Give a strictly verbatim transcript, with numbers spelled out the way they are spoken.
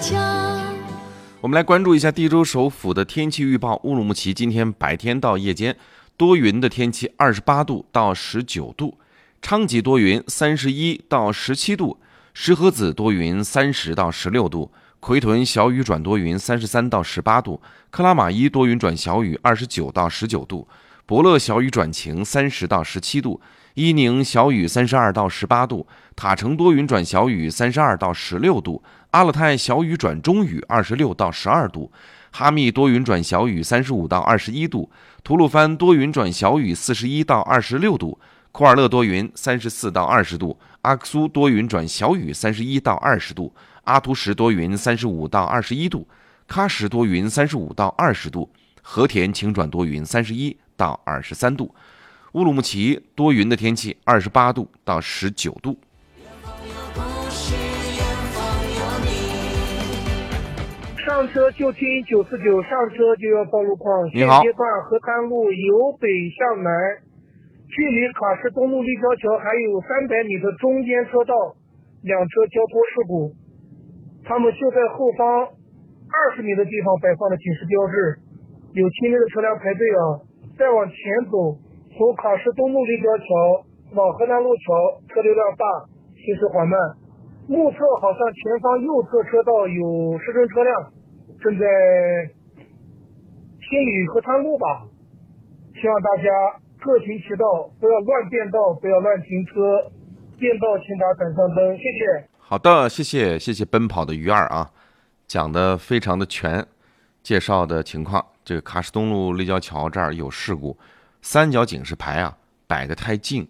家。 我们来关注一下地州首府的天气预报。乌鲁木齐今天白天到夜间多云的天气，二十八度到十九度；昌吉多云，三十一到十七度；石河子多云，三十到十六度；奎屯小雨转多云，三十三到十八度；克拉玛依多云转小雨，二十九到十九度；伯乐小雨转晴，三十到十七度；伊宁小雨，三十二到十八度；塔城多云转小雨，三十二到十六度；阿勒泰小雨转中雨，二十六到十二度；哈密多云转小雨，三十五到二十一度；吐鲁番多云转小雨，四十一到二十六度；库尔勒多云，三十四到二十度；阿克苏多云转小雨，三十一到二十度；阿图什多云，三十五到二十一度；喀什多云，三十五到二十度；和田晴转多云，三十一到二十三度；乌鲁木齐多云的天气，二十八度到十九度。 上车就听九四九，上车就要报路况。现阶段河滩路由北向南，距离卡什东路立交桥还有三百米的中间车道，两车交通事故。他们就在后方二十米的地方摆放了警示标志，有亲密的车辆排队啊。再往前走，从卡什东路立交桥往河南路桥，车流量大，行驶缓慢。目测好像前方右侧车道有失真车辆正在清理河滩路吧，希望大家各行其道，不要乱变道，不要乱停车，变道请打闪光灯，谢谢。 好的，谢谢谢谢奔跑的鱼儿啊，讲的非常的全，介绍的情况，这个喀什东路立交桥这儿有事故，三角警示牌啊摆得太近，